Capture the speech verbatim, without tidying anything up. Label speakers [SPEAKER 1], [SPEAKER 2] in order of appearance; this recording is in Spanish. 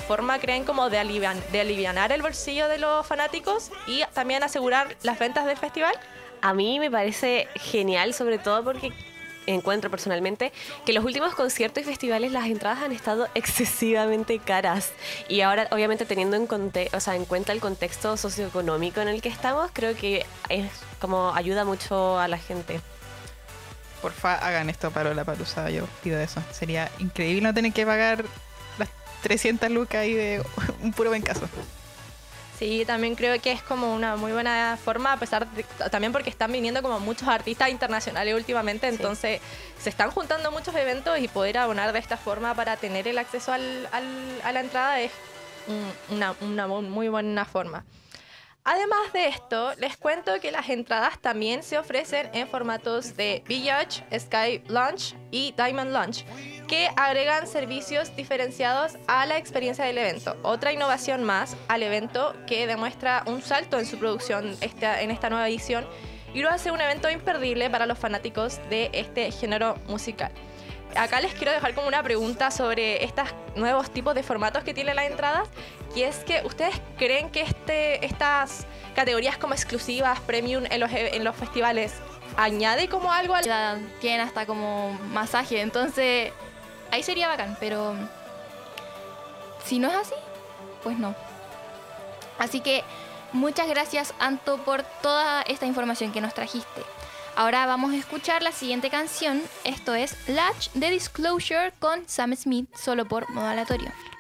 [SPEAKER 1] forma creen como de, alivian, de alivianar el bolsillo de los fanáticos y también asegurar las ventas del festival?
[SPEAKER 2] A mí me parece genial, sobre todo porque encuentro personalmente que los últimos conciertos y festivales las entradas han estado excesivamente caras, y ahora obviamente teniendo en, conte- o sea, en cuenta el contexto socioeconómico en el que estamos, creo que es como ayuda mucho a la gente.
[SPEAKER 3] Porfa, hagan esto para Lollapalooza, yo pido eso. Sería increíble no tener que pagar las trescientas lucas ahí de un puro buen caso.
[SPEAKER 1] Sí, también creo que es como una muy buena forma, a pesar de, también porque están viniendo como muchos artistas internacionales últimamente,
[SPEAKER 2] Sí.
[SPEAKER 1] Entonces se están juntando muchos eventos y poder abonar de esta forma para tener el acceso al, al, a la entrada es un, una, una muy buena forma. Además de esto, les cuento que las entradas también se ofrecen en formatos de Village, Sky Lounge y Diamond Lounge, que agregan servicios diferenciados a la experiencia del evento. Otra innovación más al evento que demuestra un salto en su producción esta, en esta nueva edición y lo hace un evento imperdible para los fanáticos de este género musical. Acá les quiero dejar como una pregunta sobre estos nuevos tipos de formatos que tienen las entradas, y es que ¿ustedes creen que este, estas categorías como exclusivas, premium en los, en los festivales añade como algo al...
[SPEAKER 4] Ya tienen hasta como masaje, entonces ahí sería bacán, pero si no es así, pues no. Así que muchas gracias, Anto, por toda esta información que nos trajiste. Ahora vamos a escuchar la siguiente canción. Esto es Latch de Disclosure con Sam Smith, solo por modo aleatorio.